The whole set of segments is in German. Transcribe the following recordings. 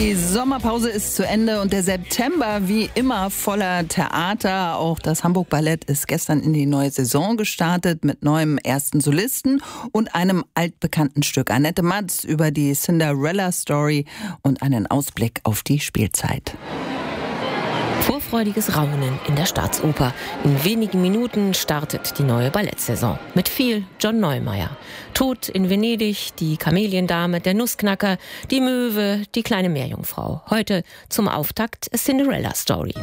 Die Sommerpause ist zu Ende und der September wie immer voller Theater. Auch das Hamburg Ballett ist gestern in die neue Saison gestartet mit neuem ersten Solisten und einem altbekannten Stück. Annette Matz über die Cinderella Story und einen Ausblick auf die Spielzeit. Vorfreudiges Raunen in der Staatsoper. In wenigen Minuten startet die neue Ballettsaison. Mit viel John Neumeier. Tod in Venedig, die Kameliendame, der Nussknacker, die Möwe, die kleine Meerjungfrau. Heute zum Auftakt A Cinderella Story.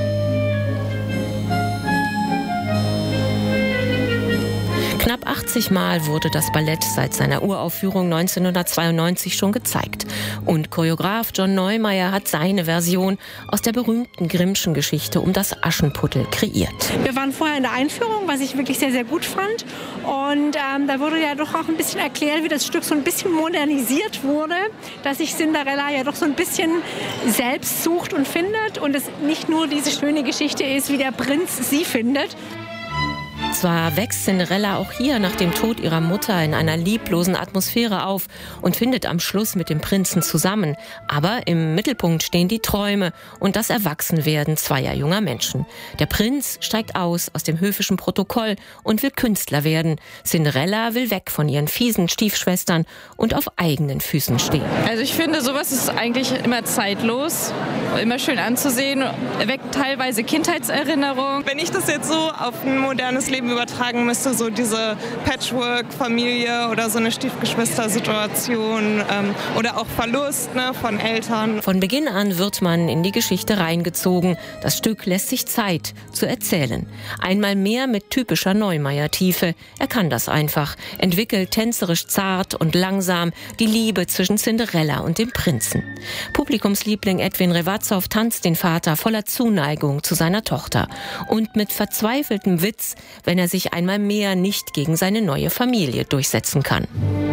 Knapp 80 Mal wurde das Ballett seit seiner Uraufführung 1992 schon gezeigt. Und Choreograf John Neumeier hat seine Version aus der berühmten Grimmschen Geschichte um das Aschenputtel kreiert. Wir waren vorher in der Einführung, was ich wirklich sehr, sehr gut fand. Und da wurde ja doch auch ein bisschen erklärt, wie das Stück so ein bisschen modernisiert wurde, dass sich Cinderella ja doch so ein bisschen selbst sucht und findet und es nicht nur diese schöne Geschichte ist, wie der Prinz sie findet. Zwar wächst Cinderella auch hier nach dem Tod ihrer Mutter in einer lieblosen Atmosphäre auf und findet am Schluss mit dem Prinzen zusammen. Aber im Mittelpunkt stehen die Träume und das Erwachsenwerden zweier junger Menschen. Der Prinz steigt aus dem höfischen Protokoll und will Künstler werden. Cinderella will weg von ihren fiesen Stiefschwestern und auf eigenen Füßen stehen. Also ich finde, sowas ist eigentlich immer zeitlos, immer schön anzusehen, weckt teilweise Kindheitserinnerungen. Wenn ich das jetzt so auf ein modernes Leben übertragen müsste, so diese Patchwork-Familie oder so eine Stiefgeschwister-Situation oder auch Verlust von Eltern. Von Beginn an wird man in die Geschichte reingezogen. Das Stück lässt sich Zeit zu erzählen. Einmal mehr mit typischer Neumeier-Tiefe. Er kann das einfach. Entwickelt tänzerisch zart und langsam die Liebe zwischen Cinderella und dem Prinzen. Publikumsliebling Edwin Revazov tanzt den Vater voller Zuneigung zu seiner Tochter. Und mit verzweifeltem Witz, wenn er sich einmal mehr nicht gegen seine neue Familie durchsetzen kann.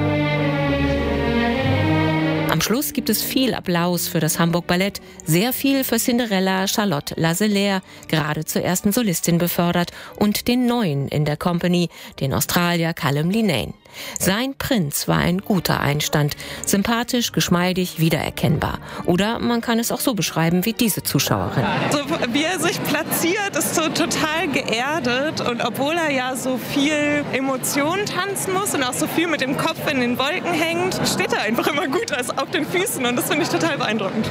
Am Schluss gibt es viel Applaus für das Hamburg Ballett, sehr viel für Cinderella Charlotte Lazelaire, gerade zur ersten Solistin befördert, und den Neuen in der Company, den Australier Callum Linnane. Sein Prinz war ein guter Einstand, sympathisch, geschmeidig, wiedererkennbar. Oder man kann es auch so beschreiben wie diese Zuschauerin. So, wie er sich platziert, ist so total geerdet, und obwohl er ja so viel Emotionen tanzen muss und auch so viel mit dem Kopf in den Wolken hängt, steht er einfach immer gut auf den Füßen, und das finde ich total beeindruckend.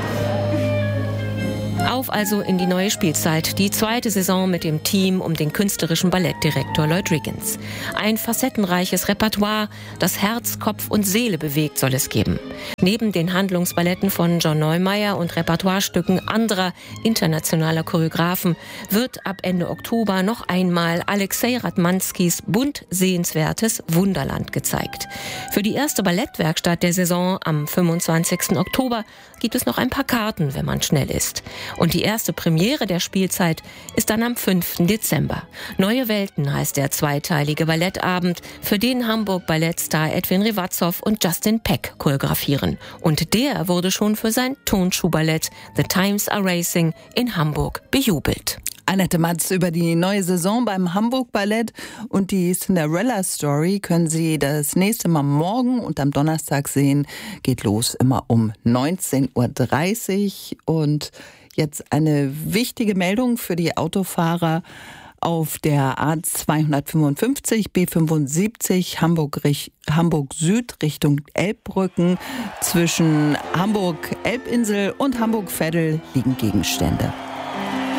Auf also in die neue Spielzeit, die zweite Saison mit dem Team um den künstlerischen Ballettdirektor Lloyd Riggins. Ein facettenreiches Repertoire, das Herz, Kopf und Seele bewegt, soll es geben. Neben den Handlungsballetten von John Neumeier und Repertoirestücken anderer internationaler Choreografen wird ab Ende Oktober noch einmal Alexei Radmanskis bunt sehenswertes Wunderland gezeigt. Für die erste Ballettwerkstatt der Saison am 25. Oktober gibt es noch ein paar Karten, wenn man schnell ist. Und die erste Premiere der Spielzeit ist dann am 5. Dezember. Neue Welten heißt der zweiteilige Ballettabend, für den Hamburg Ballettstar Edwin Revazov und Justin Peck choreografieren. Und der wurde schon für sein Tonschuhballett The Times Are Racing in Hamburg bejubelt. Annette Matz über die neue Saison beim Hamburg Ballett und die Cinderella Story können Sie das nächste Mal morgen und am Donnerstag sehen. Geht los immer um 19:30 Uhr. Und jetzt eine wichtige Meldung für die Autofahrer. Auf der A255 B75 Hamburg Süd Richtung Elbbrücken zwischen Hamburg Elbinsel und Hamburg Veddel liegen Gegenstände.